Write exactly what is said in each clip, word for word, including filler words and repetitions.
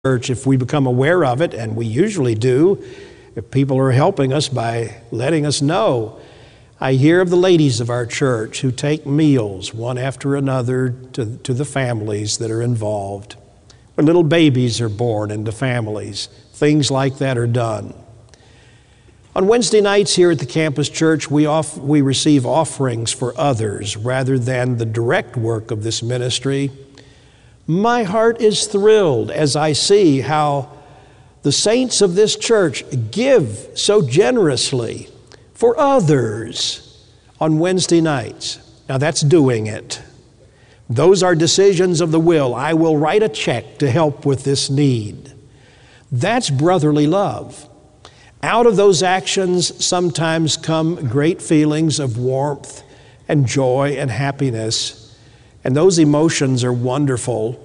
church if we become aware of it, and we usually do, if people are helping us by letting us know. I hear of the ladies of our church who take meals one after another to, to the families that are involved. When little babies are born into families, things like that are done. On Wednesday nights here at the campus church, we, off, we receive offerings for others rather than the direct work of this ministry. My heart is thrilled as I see how the saints of this church give so generously for others on Wednesday nights. Now that's doing it. Those are decisions of the will. I will write a check to help with this need. That's brotherly love. Out of those actions sometimes come great feelings of warmth and joy and happiness, and those emotions are wonderful,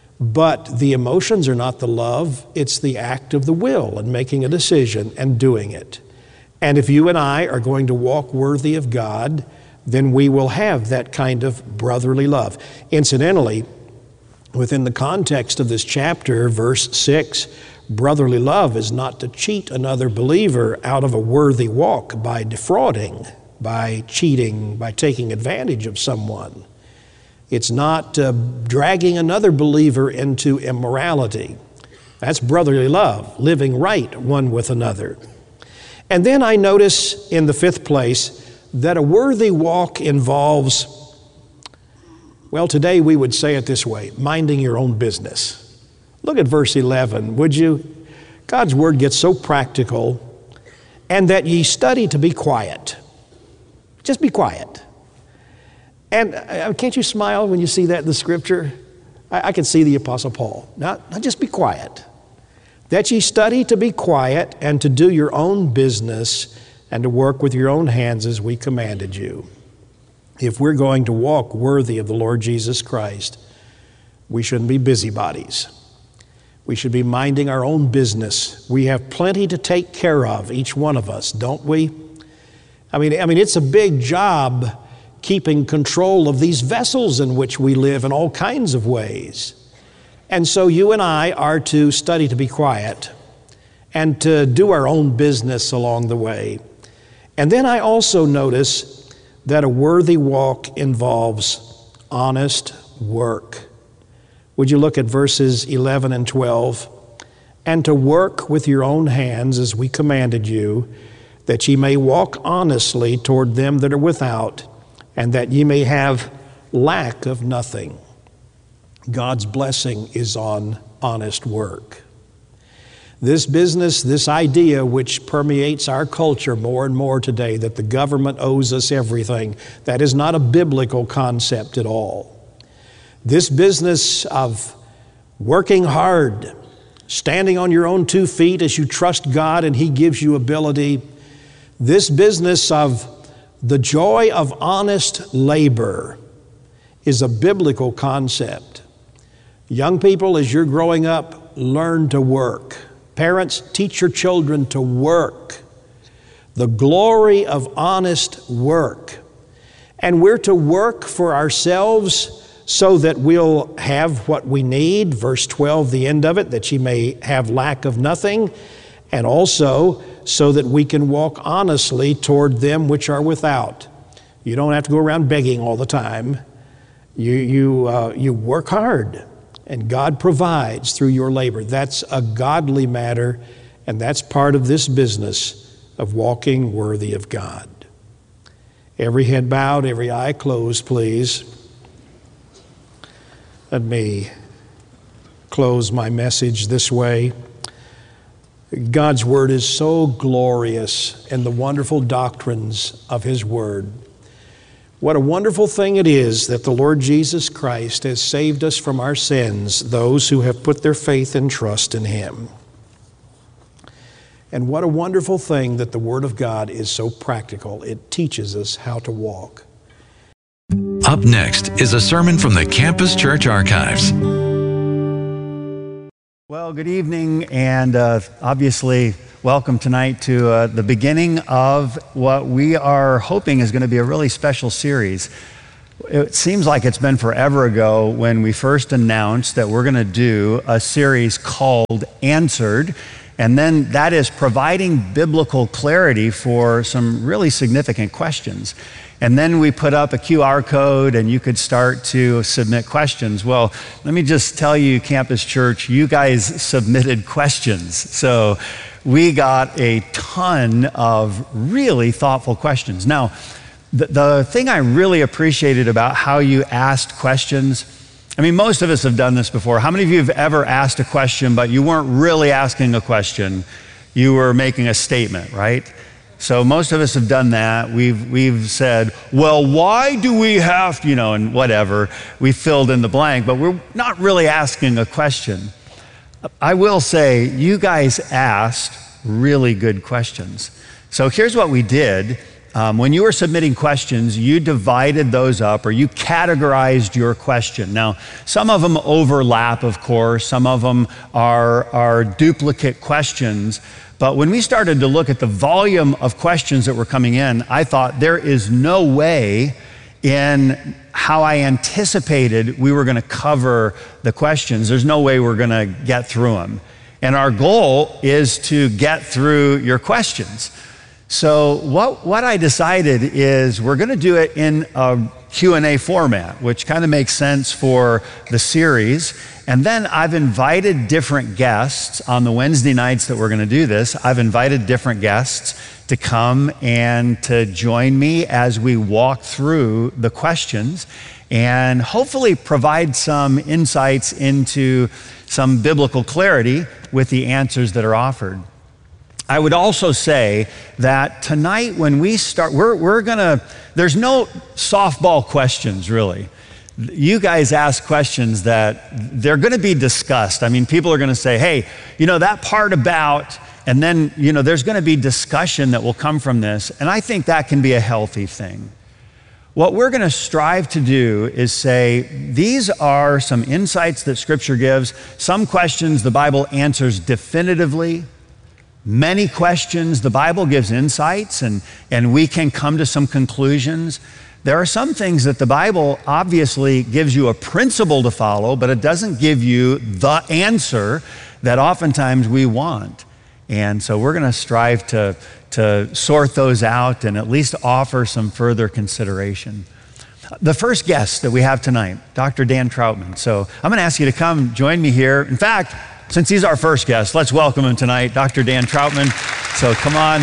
but the emotions are not the love, it's the act of the will and making a decision and doing it. And if you and I are going to walk worthy of God, then we will have that kind of brotherly love. Incidentally, within the context of this chapter, verse six, brotherly love is not to cheat another believer out of a worthy walk by defrauding, by cheating, by taking advantage of someone. It's not uh, dragging another believer into immorality. That's brotherly love, living right one with another. And then I notice in the fifth place that a worthy walk involves, well, today we would say it this way, minding your own business. Look at verse eleven, would you? God's word gets so practical, and that ye study to be quiet. Just be quiet. And uh, can't you smile when you see that in the scripture? I, I can see the Apostle Paul. Now, now just be quiet. That ye study to be quiet and to do your own business and to work with your own hands as we commanded you. If we're going to walk worthy of the Lord Jesus Christ, we shouldn't be busybodies. We should be minding our own business. We have plenty to take care of, each one of us, don't we? I mean, I mean, it's a big job keeping control of these vessels in which we live in all kinds of ways. And so you and I are to study to be quiet and to do our own business along the way. And then I also notice that a worthy walk involves honest work. Would you look at verses eleven and twelve? And to work with your own hands as we commanded you, that ye may walk honestly toward them that are without, and that ye may have lack of nothing. God's blessing is on honest work. This business, this idea which permeates our culture more and more today, that the government owes us everything, that is not a biblical concept at all. This business of working hard, standing on your own two feet as you trust God and He gives you ability, this business of the joy of honest labor is a biblical concept. Young people, as you're growing up, learn to work. Parents, teach your children to work. The glory of honest work. And we're to work for ourselves so that we'll have what we need. Verse twelve, the end of it, that ye may have lack of nothing. And also so that we can walk honestly toward them which are without. You don't have to go around begging all the time. You, you, uh, you work hard. And God provides through your labor. That's a godly matter, and that's part of this business of walking worthy of God. Every head bowed, every eye closed, please. Let me close my message this way. God's Word is so glorious in the wonderful doctrines of His Word. What a wonderful thing it is that the Lord Jesus Christ has saved us from our sins, those who have put their faith and trust in Him. And what a wonderful thing that the Word of God is so practical. It teaches us how to walk. Up next is a sermon from the Campus Church Archives. Well, good evening, and uh, obviously welcome tonight to uh, the beginning of what we are hoping is going to be a really special series. It seems like it's been forever ago when we first announced that we're going to do a series called Answered, and then that is providing biblical clarity for some really significant questions. And then we put up a Q R code and you could start to submit questions. Well, let me just tell you, Campus Church, you guys submitted questions. So we got a ton of really thoughtful questions. Now, the, the thing I really appreciated about how you asked questions, I mean, most of us have done this before. How many of you have ever asked a question, but you weren't really asking a question? You were making a statement, right? So most of us have done that. We've, we've said, well, why do we have, you know, and whatever. We filled in the blank, but we're not really asking a question. I will say, you guys asked really good questions. So here's what we did. Um, when you were submitting questions, you divided those up, or you categorized your question. Now, some of them overlap, of course. Some of them are, are duplicate questions. But when we started to look at the volume of questions that were coming in, I thought there is no way in how I anticipated we were going to cover the questions. There's no way we're going to get through them. And our goal is to get through your questions. So what, what I decided is we're going to do it in a Q and A format, which kind of makes sense for the series. And then I've invited different guests on the Wednesday nights that we're going to do this. I've invited different guests to come and to join me as we walk through the questions and hopefully provide some insights into some biblical clarity with the answers that are offered. I would also say that tonight when we start, we're, we're gonna, there's no softball questions really. You guys ask questions that they're gonna be discussed. I mean, people are gonna say, hey, you know, that part about, and then, you know, there's gonna be discussion that will come from this, and I think that can be a healthy thing. What we're gonna strive to do is say, these are some insights that Scripture gives. Some questions the Bible answers definitively. Many questions, the Bible gives insights and, and we can come to some conclusions. There are some things that the Bible obviously gives you a principle to follow, but it doesn't give you the answer that oftentimes we want. And so we're gonna strive to, to sort those out and at least offer some further consideration. The first guest that we have tonight, Doctor Dan Troutman. So I'm gonna ask you to come join me here. In fact, since he's our first guest, let's welcome him tonight, Doctor Dan Troutman. So come on.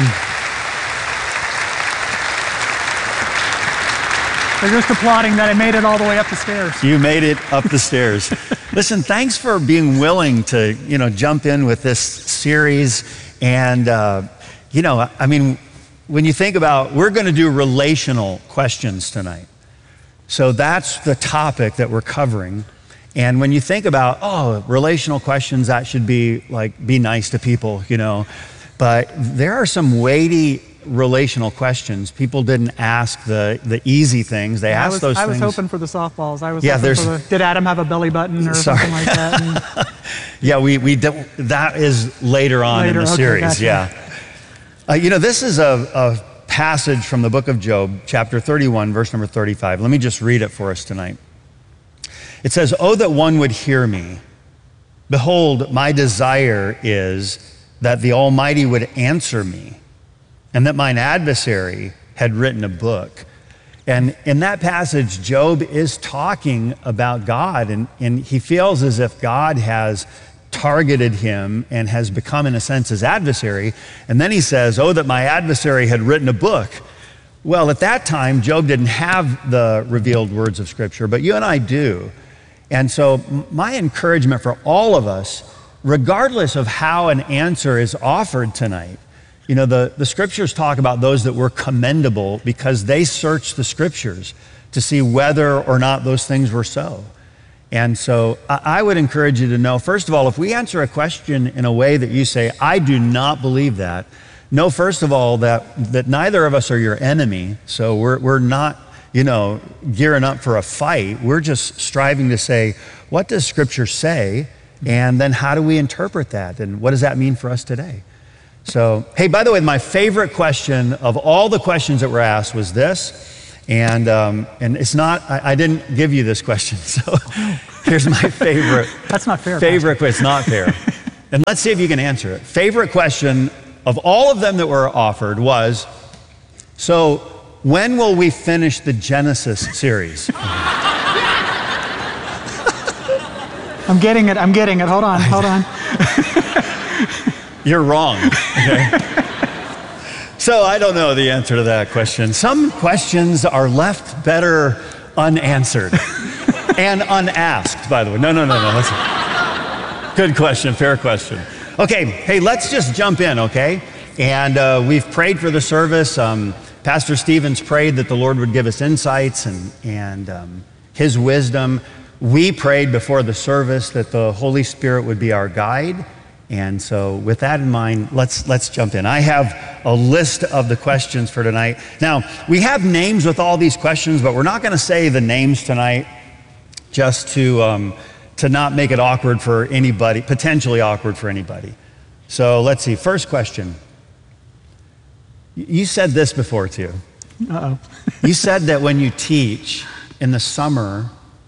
They're just applauding that I made it all the way up the stairs. You made it up the stairs. Listen, thanks for being willing to, you know, jump in with this series. And, uh, you know, I mean, when you think about, we're going to do relational questions tonight. So that's the topic that we're covering. And when you think about, oh, relational questions, that should be like, be nice to people, you know. But there are some weighty relational questions. People didn't ask the, the easy things. They yeah, asked was, those I things. I was hoping for the softballs. I was yeah, hoping for the, did Adam have a belly button or sorry. something like that? And yeah, we, we do, that is later on later, in the okay, series, gotcha. yeah. Uh, you know, this is a, a passage from the book of Job, chapter thirty-one, verse number thirty-five. Let me just read it for us tonight. It says, oh, that one would hear me. Behold, my desire is that the Almighty would answer me, and that mine adversary had written a book. And in that passage, Job is talking about God, and, and he feels as if God has targeted him and has become, in a sense, his adversary. And then he says, oh, that my adversary had written a book. Well, at that time, Job didn't have the revealed words of Scripture, but you and I do. And so my encouragement for all of us, regardless of how an answer is offered tonight, you know, the, the Scriptures talk about those that were commendable because they searched the Scriptures to see whether or not those things were so. And so I would encourage you to know, first of all, if we answer a question in a way that you say, I do not believe that, know first of all that, that neither of us are your enemy, so we're, we're not, you know, gearing up for a fight. We're just striving to say, what does Scripture say? And then how do we interpret that? And what does that mean for us today? So, hey, by the way, my favorite question of all the questions that were asked was this, And, um, and it's not, I, I didn't give you this question, so here's my favorite. That's not fair. Favorite question, it's not fair. And let's see if you can answer it. Favorite question of all of them that were offered was, so when will we finish the Genesis series? I'm getting it, I'm getting it. Hold on, hold on. You're wrong, okay? So I don't know the answer to that question. Some questions are left better unanswered and unasked, by the way. No, no, no, no. That's good question, fair question. Okay, hey, let's just jump in, okay? And uh, we've prayed for the service. Um, Pastor Stevens prayed that the Lord would give us insights and, and um, his wisdom. We prayed before the service that the Holy Spirit would be our guide. And so with that in mind, let's let's jump in. I have a list of the questions for tonight. Now, we have names with all these questions, but we're not going to say the names tonight just to, um, to not make it awkward for anybody, potentially awkward for anybody. So let's see, first question. You said this before too. Uh-oh. You said that when you teach in the summer,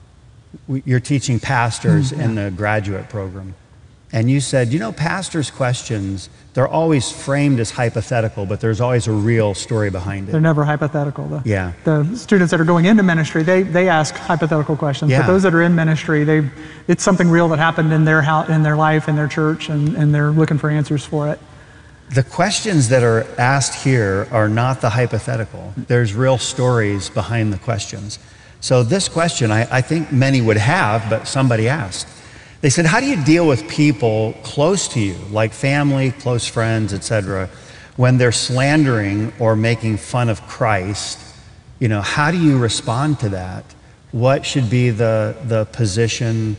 you're teaching pastors mm, yeah. in the graduate program. And you said, you know, pastors' questions, they're always framed as hypothetical, but there's always a real story behind it. They're never hypothetical. The, yeah. The students that are going into ministry, they, they ask hypothetical questions. Yeah. But those that are in ministry, they it's something real that happened in their house, in their life, in their church, and, and they're looking for answers for it. The questions that are asked here are not the hypothetical. There's real stories behind the questions. So this question, I, I think many would have, but somebody asked. They said, how do you deal with people close to you, like family, close friends, et cetera, when they're slandering or making fun of Christ? You know, how do you respond to that? What should be the, the position?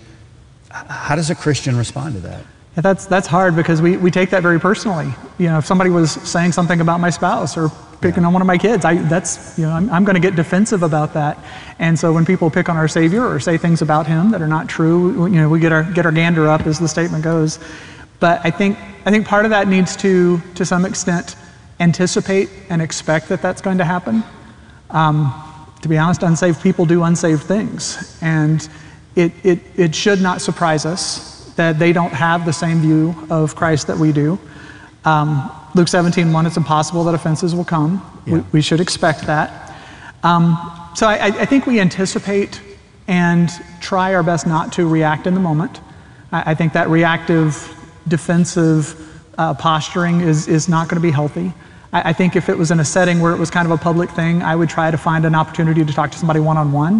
How does a Christian respond to that? Yeah, that's, that's hard because we, we take that very personally. You know, if somebody was saying something about my spouse or picking yeah. on one of my kids, I, that's, you know, I'm, I'm going to get defensive about that. And so when people pick on our Savior or say things about him that are not true, you know, we get our, get our gander up, as the statement goes. But I think, I think part of that needs to, to some extent, anticipate and expect that that's going to happen. Um, to be honest, unsaved people do unsaved things. And it, it, it should not surprise us that they don't have the same view of Christ that we do. Um, Luke seventeen one, it's impossible that offenses will come. Yeah. We, we should expect that. Um, so I, I think we anticipate and try our best not to react in the moment. I, I think that reactive, defensive uh, posturing is, is not going to be healthy. I, I think if it was in a setting where it was kind of a public thing, I would try to find an opportunity to talk to somebody one-on-one.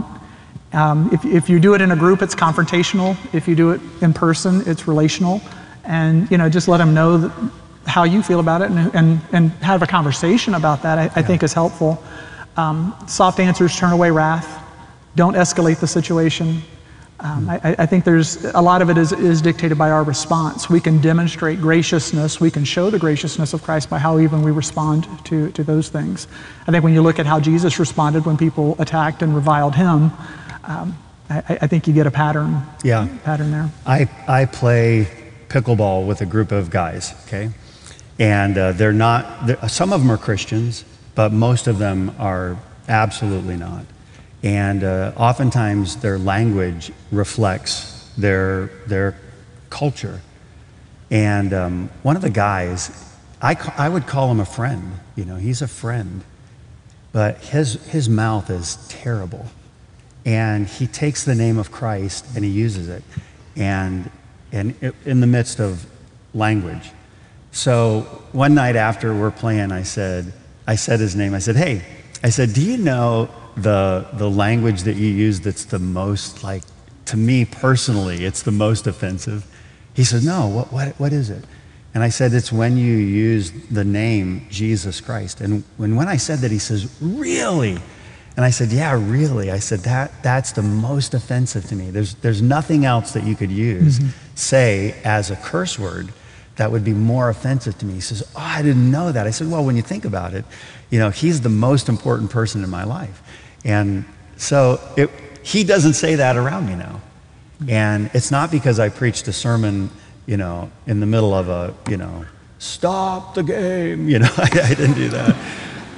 Um, if, if you do it in a group, it's confrontational. If you do it in person, it's relational. And, you know, just let them know that, how you feel about it and, and, and have a conversation about that, I, I yeah. think is helpful. Um, soft answers turn away wrath. Don't escalate the situation. Um, I, I think there's, a lot of it is, is dictated by our response. We can demonstrate graciousness. We can show the graciousness of Christ by how even we respond to, to those things. I think when you look at how Jesus responded when people attacked and reviled him, um, I, I think you get a pattern, yeah. pattern there. I, I play pickleball with a group of guys, okay? And uh, they're not, they're, some of them are Christians, but most of them are absolutely not. And uh, oftentimes their language reflects their, their culture. And um, one of the guys, I, I would call him a friend, you know, he's a friend, but his, his mouth is terrible. And he takes the name of Christ and he uses it, and, and it, in the midst of language. So one night after we're playing, I said, I said his name. I said, hey, I said, do you know the the language that you use that's the most, like, to me personally, it's the most offensive? He said, no, what what what is it? And I said, it's when you use the name Jesus Christ. And when when I said that, he says, really? And I said, yeah, really. I said, that that's the most offensive to me. There's there's nothing else that you could use, mm-hmm. say as a curse word that would be more offensive to me. He says, oh, I didn't know that. I said, well, when you think about it, you know, he's the most important person in my life. And so it, he doesn't say that around me now. And it's not because I preached a sermon, you know, in the middle of a, you know, stop the game, you know, I, I didn't do that.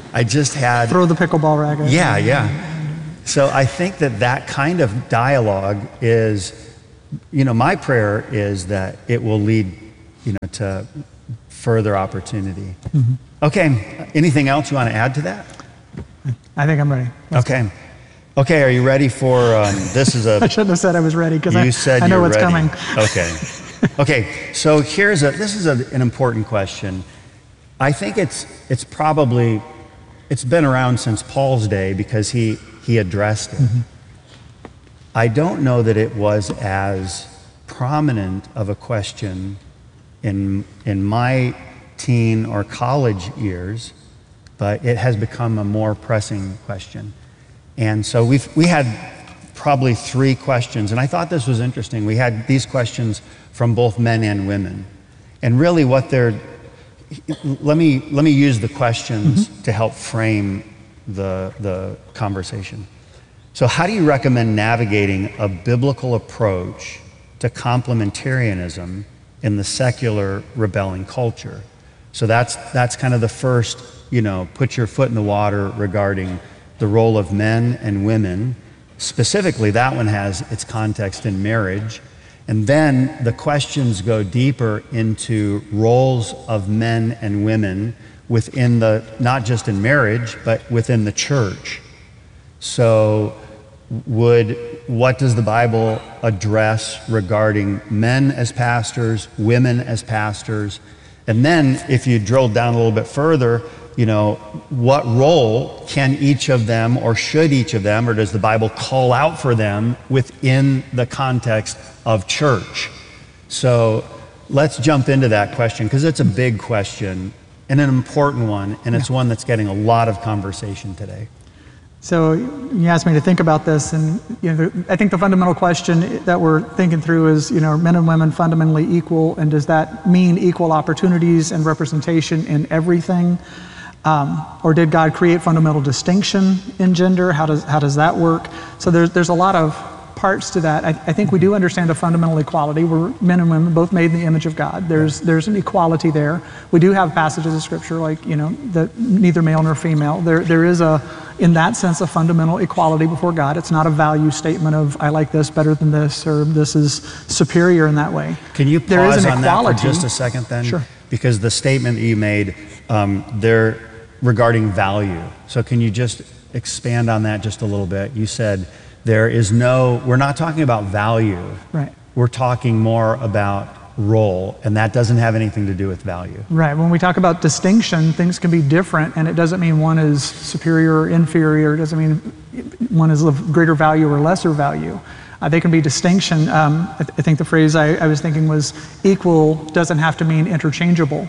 I just had... Throw the pickleball racket. Yeah, yeah. So I think that that kind of dialogue is, you know, my prayer is that it will lead, you know, to further opportunity. Mm-hmm. Okay, anything else you want to add to that? I think I'm ready. Let's okay. Go. Okay, are you ready for, um, this is a... I shouldn't have said I was ready because I, said I know you're what's ready. coming. Okay. Okay, so here's a, this is a, an important question. I think it's, it's probably, it's been around since Paul's day because he, he addressed it. Mm-hmm. I don't know that it was as prominent of a question in, in my teen or college years, but it has become a more pressing question. And so we've, we had probably three questions, and I thought this was interesting. We had these questions from both men and women. And really what they're, let me, let me use the questions mm-hmm. to help frame the, the conversation. So how do you recommend navigating a biblical approach to complementarianism in the secular rebelling culture? So that's, that's kind of the first, you know, put your foot in the water regarding the role of men and women. Specifically, that one has its context in marriage. And then the questions go deeper into roles of men and women within the, not just in marriage, but within the church. So would, what does the Bible address regarding men as pastors, women as pastors? And then if you drill down a little bit further, you know, what role can each of them, or should each of them, or does the Bible call out for them within the context of church? So let's jump into that question, because it's a big question and an important one, and it's yeah. one that's getting a lot of conversation today. So you asked me to think about this, and you know, I think the fundamental question that we're thinking through is, you know, are men and women fundamentally equal, and does that mean equal opportunities and representation in everything? Um, or did God create fundamental distinction in gender? How does how does that work? So there's there's a lot of parts to that. I, I think we do understand a fundamental equality. We're men and women both made in the image of God. There's there's an equality there. We do have passages of scripture like, you know, that neither male nor female. There there is a, in that sense, a fundamental equality before God. It's not a value statement of I like this better than this, or this is superior in that way. Can you there is pause an on equality. that for just a second then? Sure. Because the statement that you made um, there regarding value. So can you just expand on that just a little bit? You said there is no, we're not talking about value. Right. We're talking more about role, and that doesn't have anything to do with value. Right. When we talk about distinction, things can be different, and it doesn't mean one is superior or inferior. It doesn't mean one is of greater value or lesser value. Uh, they can be distinction. Um, I, th- I think the phrase I, I was thinking was equal doesn't have to mean interchangeable.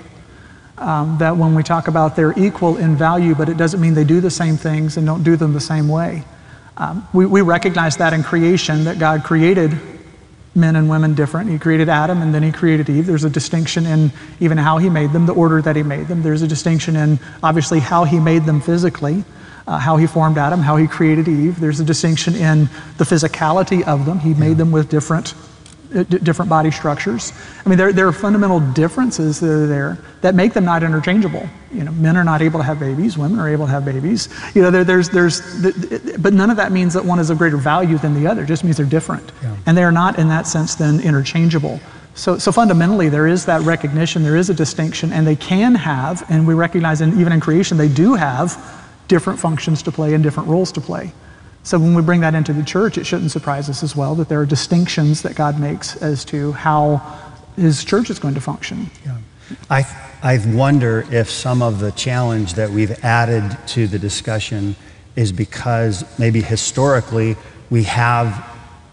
Um, that when we talk about they're equal in value, but it doesn't mean they do the same things and don't do them the same way. Um, we, we recognize that in creation, that God created men and women different. He created Adam and then he created Eve. There's a distinction in even how he made them, the order that he made them. There's a distinction in obviously how he made them physically, uh, how he formed Adam, how he created Eve. There's a distinction in the physicality of them. He made them with different uh, d- different body structures. I mean, there, there are fundamental differences that are there that make them not interchangeable. You know, men are not able to have babies, women are able to have babies. You know, there, there's, there's, but none of that means that one is of greater value than the other. It just means they're different. Yeah. And they are not in that sense then interchangeable. So, so fundamentally there is that recognition, there is a distinction, and they can have, and we recognize in, even in creation, they do have different functions to play and different roles to play. So when we bring that into the church, it shouldn't surprise us as well that there are distinctions that God makes as to how his church is going to function. Yeah. I, I wonder if some of the challenge that we've added to the discussion is because maybe historically we have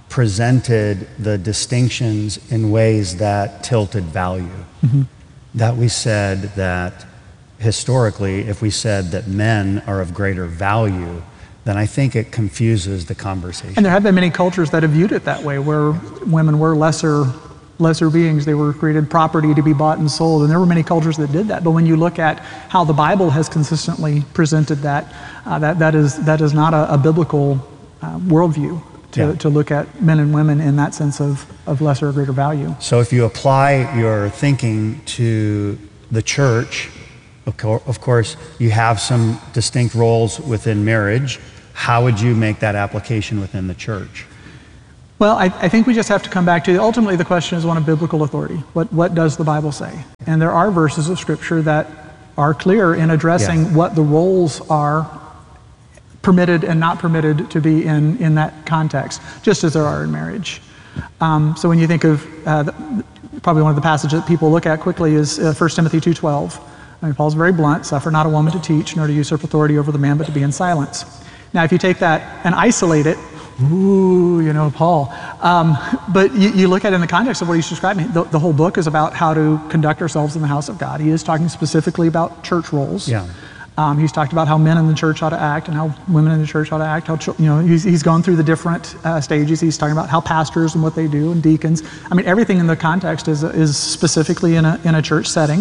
presented the distinctions in ways that tilted value. Mm-hmm. That we said that historically, if we said that men are of greater value, then I think it confuses the conversation. And there have been many cultures that have viewed it that way, where women were lesser lesser beings. They were created property to be bought and sold, and there were many cultures that did that. But when you look at how the Bible has consistently presented that, uh, that that is that is not a, a biblical uh, worldview to, yeah. to look at men and women in that sense of, of lesser or greater value. So if you apply your thinking to the church, Of, co- of course, you have some distinct roles within marriage. How would you make that application within the church? Well, I, I think we just have to come back to, ultimately the question is one of biblical authority. What, what does the Bible say? And there are verses of Scripture that are clear in addressing yeah. what the roles are permitted and not permitted to be in, in that context, just as there are in marriage. Um, so when you think of, uh, the, probably one of the passages that people look at quickly is uh, First Timothy two twelve. I mean, Paul's very blunt, suffer not a woman to teach, nor to usurp authority over the man, but to be in silence. Now, if you take that and isolate it, ooh, you know, Paul. Um, but you, you look at it in the context of what he's describing. The, the whole book is about how to conduct ourselves in the house of God. He is talking specifically about church roles. Yeah. Um, he's talked about how men in the church ought to act and how women in the church ought to act. How, you know, he's, he's gone through the different uh, stages. He's talking about how pastors and what they do and deacons. I mean, everything in the context is is specifically in a in a church setting.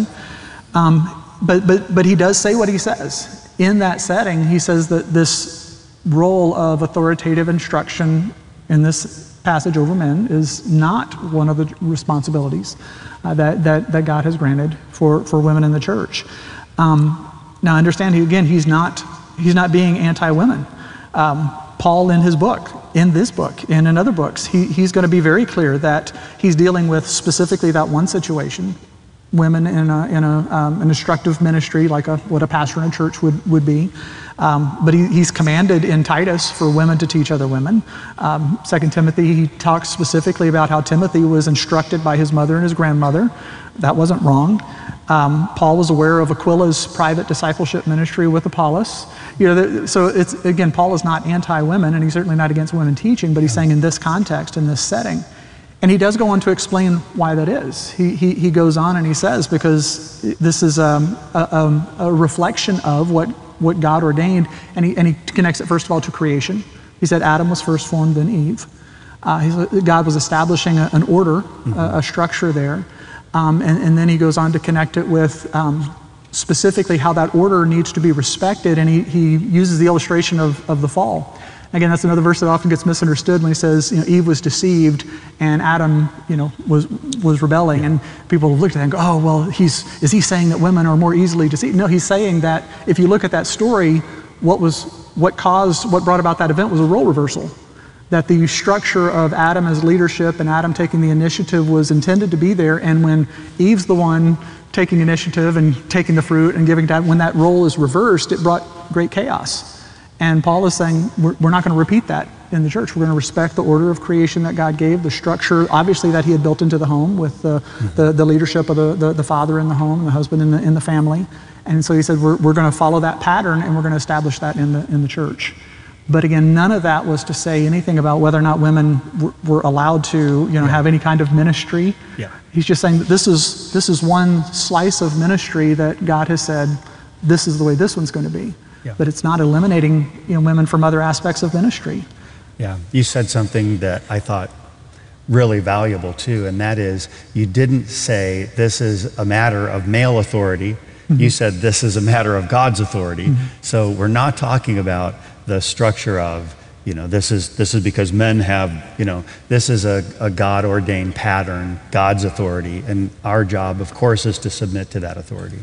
Um, but but but he does say what he says in that setting. He says that this role of authoritative instruction in this passage over men is not one of the responsibilities uh, that, that that God has granted for, for women in the church. Um, now understand, he, again, he's not he's not being anti-women. Um, Paul in his book, in this book, and in other books, he, he's going to be very clear that he's dealing with specifically that one situation, women in a, in a, um, an instructive ministry, like a, what a pastor in a church would, would be. Um, but he, he's commanded in Titus for women to teach other women. Um, Second Timothy, he talks specifically about how Timothy was instructed by his mother and his grandmother. That wasn't wrong. Um, Paul was aware of Aquila's private discipleship ministry with Apollos. You know, so it's, again, Paul is not anti-women, and he's certainly not against women teaching, but he's saying in this context, in this setting. And he does go on to explain why that is. He, he, he goes on and he says, because this is um, a, a, a reflection of what, what God ordained, and he, and he connects it first of all to creation. He said Adam was first formed, then Eve. Uh, he's, God was establishing a, an order, mm-hmm. a, a structure there. Um, and, and then he goes on to connect it with um, specifically how that order needs to be respected, and he, he uses the illustration of, of the fall. Again, that's another verse that often gets misunderstood when he says, you know, Eve was deceived and Adam, you know, was was rebelling. Yeah. And people look at that and go, oh, well, he's is he saying that women are more easily deceived? No, he's saying that if you look at that story, what was what caused, what brought about that event was a role reversal. That the structure of Adam as leadership and Adam taking the initiative was intended to be there, and when Eve's the one taking initiative and taking the fruit and giving that, when that role is reversed, it brought great chaos. And Paul is saying, we're, we're not going to repeat that in the church. We're going to respect the order of creation that God gave, the structure, obviously, that he had built into the home with the, mm-hmm. the, the leadership of the, the, the father in the home, the husband in the, in the family. And so he said, we're, we're going to follow that pattern, and we're going to establish that in the, in the church. But again, none of that was to say anything about whether or not women were, were allowed to, you know, yeah. have any kind of ministry. Yeah. He's just saying that this is, this is one slice of ministry that God has said, this is the way this one's going to be. Yeah. But it's not eliminating, you know, women from other aspects of ministry. Yeah, you said something that I thought really valuable too, and that is you didn't say this is a matter of male authority. Mm-hmm. You said this is a matter of God's authority. Mm-hmm. So we're not talking about the structure of, you know, this is this is because men have, you know, this is a, a God-ordained pattern, God's authority, and our job, of course, is to submit to that authority.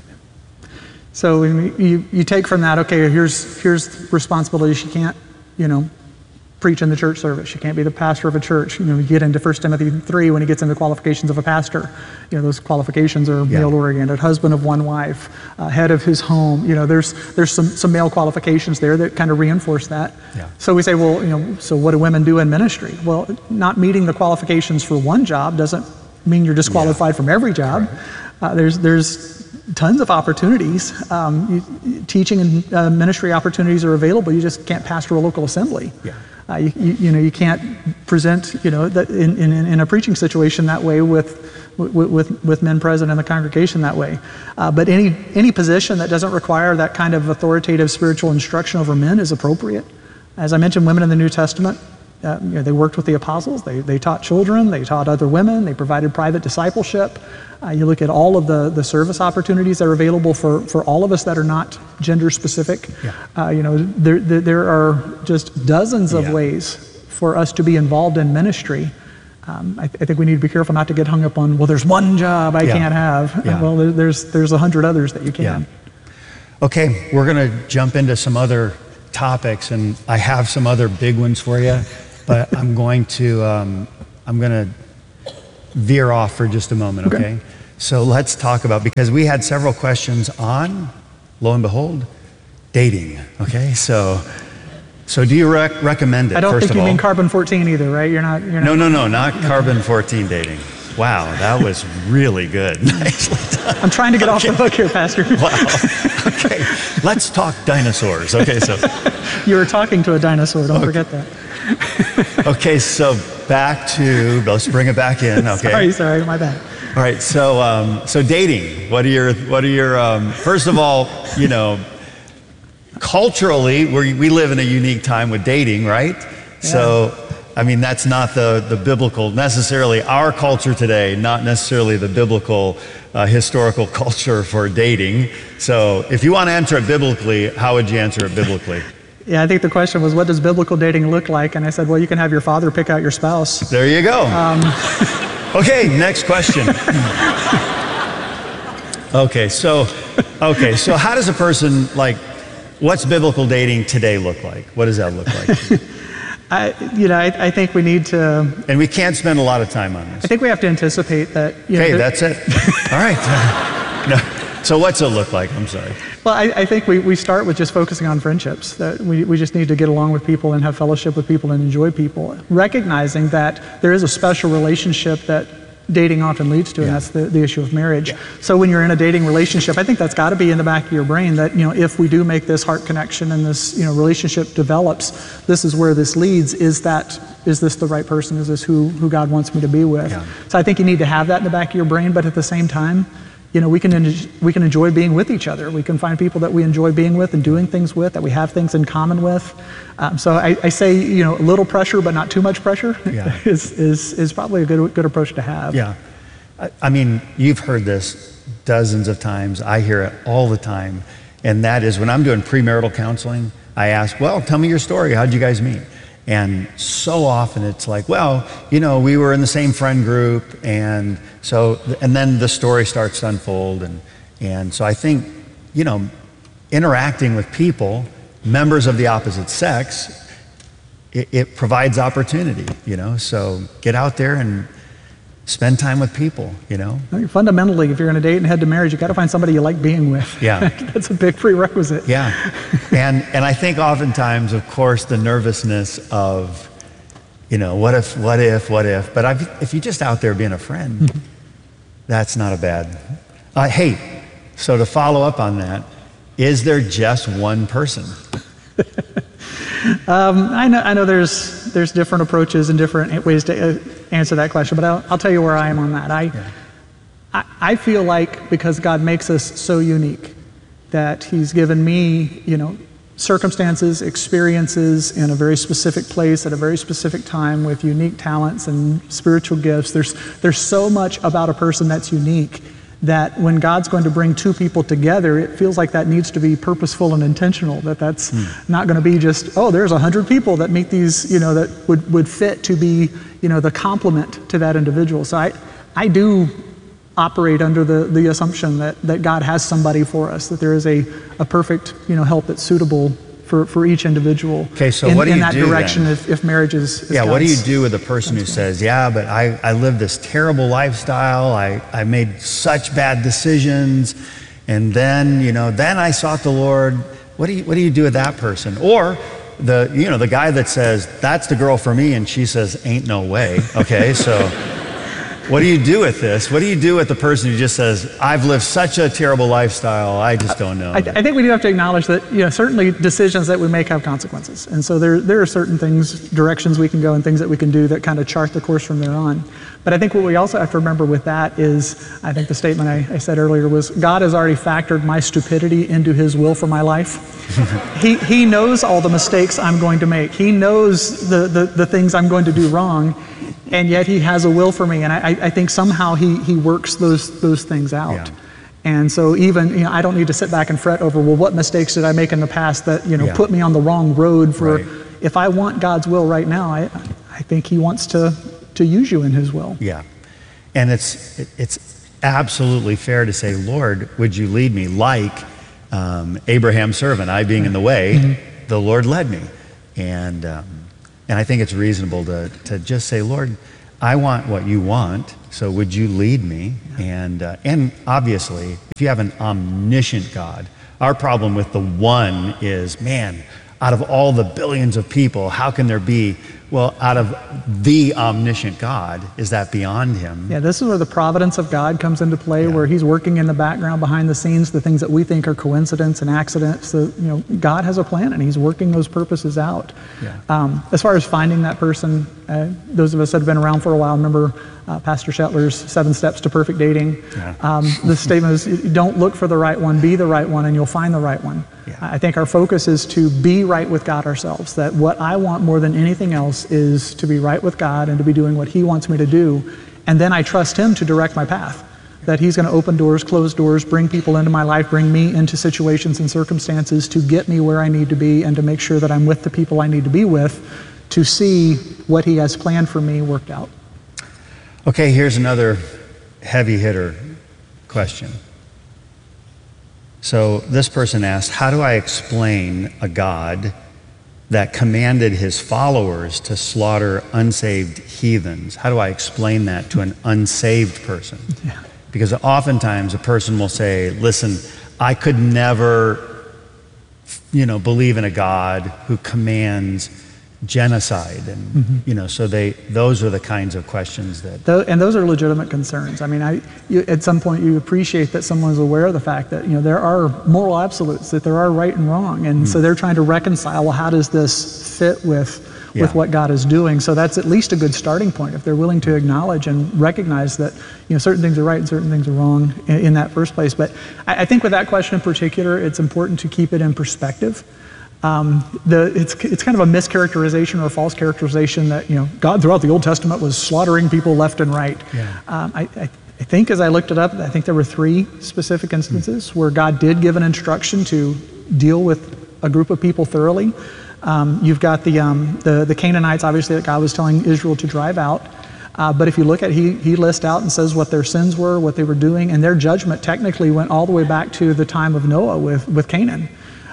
So you, you take from that, okay, here's here's responsibilities. She can't, you know, preach in the church service. She can't be the pastor of a church. You know, we get into First Timothy three when he gets into the qualifications of a pastor. You know, those qualifications are yeah. male-oriented, husband of one wife, uh, head of his home. You know, there's there's some, some male qualifications there that kind of reinforce that. Yeah. So we say, well, you know, so what do women do in ministry? Well, not meeting the qualifications for one job doesn't mean you're disqualified yeah. from every job. Uh, there's there's tons of opportunities. Um, you, teaching and uh, ministry opportunities are available. You just can't pastor a local assembly. Yeah. Uh, you, you, you know, you can't present, you know, that in, in, in a preaching situation that way with, with, with, with men present in the congregation that way. Uh, but any, any position that doesn't require that kind of authoritative spiritual instruction over men is appropriate. As I mentioned, women in the New Testament, uh, you know, they worked with the apostles, they, they taught children, they taught other women, they provided private discipleship. Uh, you look at all of the, the service opportunities that are available for, for all of us that are not gender specific. Yeah. Uh, you know, there, there, there are just dozens of yeah. ways for us to be involved in ministry. Um, I, th- I think we need to be careful not to get hung up on, well, there's one job I yeah. can't have. Yeah. Well, there, there's there's a hundred others that you can. Yeah. Okay, we're going to jump into some other topics, and I have some other big ones for you, but I'm going to um, I'm going to veer off for just a moment. Okay. okay, so let's talk about, because we had several questions on, lo and behold, dating. Okay, so so do you rec- recommend it? I don't first think of you all? mean carbon fourteen either, right? You're not. You're not no, no, no, not carbon fourteen dating. Wow, that was really good. Nicely done. I'm trying to get okay. off the hook here, Pastor. Wow. Okay, let's talk dinosaurs. Okay, so you were talking to a dinosaur. Don't okay. forget that. Okay, so back to, let's bring it back in. Okay. Sorry, sorry, my bad. All right, so um, so dating. What are your what are your um, first of all, you know, culturally, we we live in a unique time with dating, right? Yeah. So. I mean, that's not the, the biblical, necessarily our culture today, not necessarily the biblical, uh, historical culture for dating. So if you want to answer it biblically, how would you answer it biblically? Yeah, I think the question was, what does biblical dating look like? And I said, well, you can have your father pick out your spouse. There you go. Um, okay, next question. Okay, so, okay, so how does a person, like, what's biblical dating today look like? What does that look like? I, you know, I, I think we need to... And we can't spend a lot of time on this. I think we have to anticipate that... You okay, know, that's it. All right. No. So what's it look like? I'm sorry. Well, I, I think we, we start with just focusing on friendships. That we, we just need to get along with people and have fellowship with people and enjoy people. Recognizing that there is a special relationship that dating often leads to, yeah. and that's the, the issue of marriage. Yeah. So when you're in a dating relationship, I think that's got to be in the back of your brain that, you know, if we do make this heart connection and this, you know, relationship develops, this is where this leads. Is that, is this the right person? Is this who, who God wants me to be with? Yeah. So I think you need to have that in the back of your brain, but at the same time, you know, we can en- we can enjoy being with each other. We can find people that we enjoy being with and doing things with, that we have things in common with. Um, so I, I say, you know, a little pressure, but not too much pressure, yeah. is, is is probably a good good approach to have. Yeah, I, I mean, you've heard this dozens of times. I hear it all the time, and that is when I'm doing premarital counseling. I ask, well, tell me your story. How'd you guys meet? And so often it's like, well, you know, we were in the same friend group, and so, and then the story starts to unfold, and and so I think, you know, interacting with people, members of the opposite sex, it, it provides opportunity, you know. So get out there and spend time with people, you know. I mean, fundamentally, if you're going to date and head to marriage, you got to find somebody you like being with. Yeah, that's a big prerequisite. Yeah, and and I think oftentimes, of course, the nervousness of, you know, what if, what if, what if. But I've, if you're just out there being a friend, mm-hmm. that's not a bad. Uh, hey, so to follow up on that, is there just one person? um, I know, I know. There's there's different approaches and different ways to uh, answer that question, but I'll, I'll tell you where I am on that. I, yeah. I I feel like because God makes us so unique, that He's given me, you know, circumstances, experiences in a very specific place at a very specific time with unique talents and spiritual gifts. There's there's so much about a person that's unique, that when God's going to bring two people together, it feels like that needs to be purposeful and intentional, that that's mm. not going to be just, oh, there's a hundred people that meet these, you know, that would, would fit to be, you know, the complement to that individual. So I, I do operate under the, the assumption that, that God has somebody for us, that there is a, a perfect, you know, help that's suitable for, for each individual. Okay, so in, what do you in that do direction then? If, if marriage is, is yeah, God's, what do you do with a person who says, yeah, but I, I live this terrible lifestyle, I, I made such bad decisions, and then, you know, then I sought the Lord. What do you, what do you do with that person? Or the, you know, the guy that says, that's the girl for me, and she says, ain't no way. Okay, so what do you do with this? What do you do with the person who just says, I've lived such a terrible lifestyle, I just don't know? I, I think we do have to acknowledge that, you know, certainly decisions that we make have consequences. And so there, there are certain things, directions we can go and things that we can do that kind of chart the course from there on. But I think what we also have to remember with that is, I think the statement I, I said earlier was, God has already factored my stupidity into His will for my life. he, he knows all the mistakes I'm going to make. He knows the, the, the things I'm going to do wrong. And yet He has a will for me, and I, I think somehow he, he works those those things out. Yeah. And so even, you know, I don't need to sit back and fret over, well, what mistakes did I make in the past that, you know, yeah. put me on the wrong road for, right. If I want God's will right now, I I think He wants to, to use you in His will. Yeah, and it's it's absolutely fair to say, Lord, would you lead me? Like um, Abraham's servant, I being in the way, mm-hmm. the Lord led me. And um, and I think it's reasonable to, to just say, Lord, I want what you want, so would you lead me? And, uh, and obviously, if you have an omniscient God, our problem with the one is, man, out of all the billions of people, how can there be, well, out of the omniscient God, is that beyond him? Yeah, this is where the providence of God comes into play, yeah. where he's working in the background behind the scenes, the things that we think are coincidence and accidents. So, you know, God has a plan and he's working those purposes out. Yeah. Um, as far as finding that person, uh, those of us that have been around for a while remember uh, Pastor Shetler's Seven Steps to Perfect Dating. Yeah. Um, the statement is, don't look for the right one, be the right one, and you'll find the right one. Yeah. I think our focus is to be right with God ourselves, that what I want more than anything else is to be right with God and to be doing what he wants me to do. And then I trust him to direct my path, that he's going to open doors, close doors, bring people into my life, bring me into situations and circumstances to get me where I need to be and to make sure that I'm with the people I need to be with to see what he has planned for me worked out. Okay, here's another heavy hitter question. So this person asked, how do I explain a God that commanded his followers to slaughter unsaved heathens? How do I explain that to an unsaved person? Yeah. Because oftentimes a person will say, listen, I could never, you know, believe in a God who commands genocide, and mm-hmm. you know, so they those are the kinds of questions that Th- and those are legitimate concerns. I mean, I you, at some point you appreciate that someone is aware of the fact that, you know, there are moral absolutes, that there are right and wrong, and mm. so they're trying to reconcile, well, how does this fit with with yeah. what God is doing? So that's at least a good starting point if they're willing to acknowledge and recognize that, you know, certain things are right and certain things are wrong in, in that first place. But I, I think with that question in particular, it's important to keep it in perspective. Um, the, it's, it's kind of a mischaracterization or a false characterization that, you know, God throughout the Old Testament was slaughtering people left and right. Yeah. Um, I, I, I think as I looked it up, I think there were three specific instances mm. where God did give an instruction to deal with a group of people thoroughly. Um, you've got the, um, the, the Canaanites, obviously, that God was telling Israel to drive out. Uh, but if you look at it, he, he lists out and says what their sins were, what they were doing, and their judgment technically went all the way back to the time of Noah with, with Canaan.